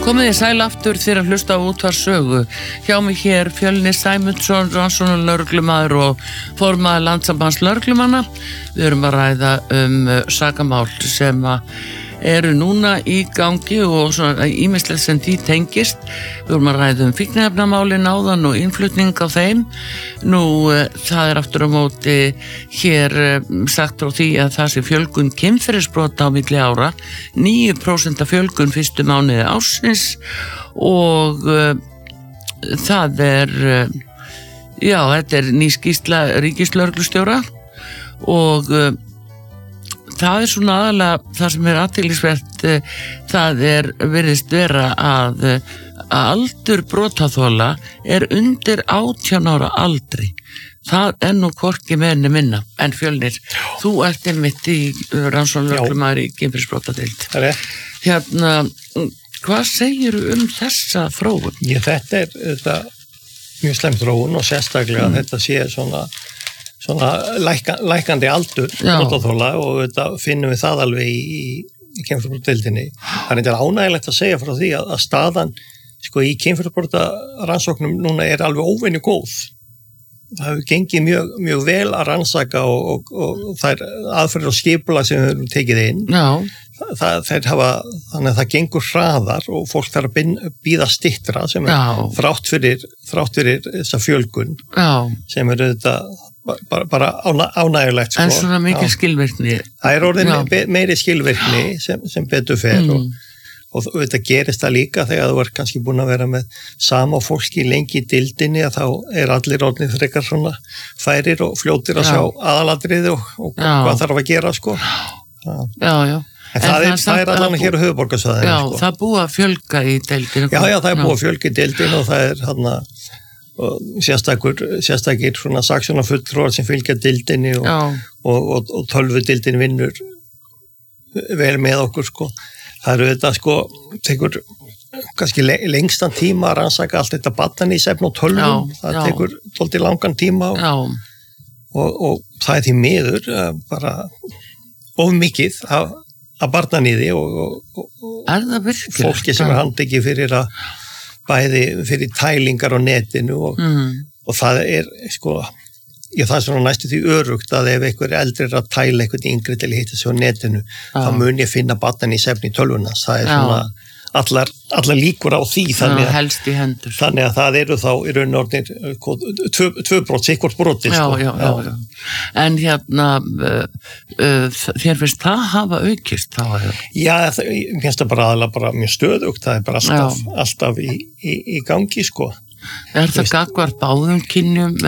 Komið þið sæl aftur þegar að hlusta á útvarpssögu. Hjá mig hér Fjölnir Sæmundsson, rannsóknarlögreglumaður og formaður Landssambands lögreglumanna. Við erum að ræða sakamál sem eru núna í gangi og svona ýmislegt sem því tengist. Við erum að ræða fíkniefnamálin áðan og innflutning á þeim. Nú, það er aftur á móti hér sagt frá því að það sé fjölgun kynferðisbrota á milli ára, 9% fjölgun fyrstu mánuði ársins og það er, þetta er ný skýrsla ríkislögreglustjóra og það er svona aðalega það sem er athyglisvert, það virðist vera að aldur brotaþola er undir 18 ára aldri. Það er nú hvorki meira né minna. En Fjölnir, þú ert einmitt í rannsóknarlögreglumaður í kynferðisbrotadeild. Það er. Hérna, hvað segirðu þessa þróun? Þetta er mjög slæm þróun og sérstaklega þetta sé svona lækandi aldur brotaþola og þetta finnum við það alveg í kynferðisbrotadeildinni. Það er ánægilegt að segja frá því að staðan í kynferðisbrotarannsóknum núna er alveg óvenju góð. Það hefur gengið mjög vel að rannsaka og þær aðferðir og skipulag sem við höfum tekið inn. Þannig að það gengur hraðar og fólk þarf að bíða styttra sem er þrátt fyrir þessa fjölgun sem er bara ánægulegt. En svona mikil skilvirkni. Það er orðin meiri skilvirkni sem betur fer og þetta gerist það líka þegar þú ert kannski búin að vera með sama fólki lengi í deildinni að þá er allir orðnir frekar svona færir og fljótir að sjá aðalatriði og hvað þarf að gera En það er allan hér á höfuðborgarsvæðinu það búið að fjölga í deildinu. Það er búið að fjölga í deildinu og það er sérstakir svona saksóknarfulltrúar sem fylgja deildinni og tölvudeildin vinnur vel með okkur Það eru þetta tekur kannski lengstan tíma að rannsaka allt þetta barnaníðsefni og tölvum. Það tekur dálítið langan tíma og það er því miður bara of mikið af barnaníði og fólki sem er handtekið fyrir að bæði fyrir tælingar á netinu og það er það er svona næstu því örugt að ef einhver eldri er að tæla einhvern yngri til að hitta sig á netinu þá mun ég finna barnaníðsefni í tölvunans. Það er svona allar líkur á því helst í hendur. Þannig að það eru þá í raun og orðnir tvö brot, sikkort broti. En hérna þér finnst það hafa aukist? Mér finnst það bara mjög stöðugt, það er bara alltaf í gangi Er það gagnvart báðum kynjum